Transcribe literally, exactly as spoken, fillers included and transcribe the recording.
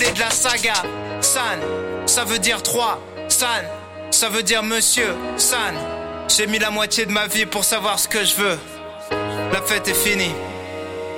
D de la saga. San, ça veut dire trois. San, ça veut dire monsieur. San, j'ai mis la moitié de ma vie pour savoir ce que je veux. La fête est finie.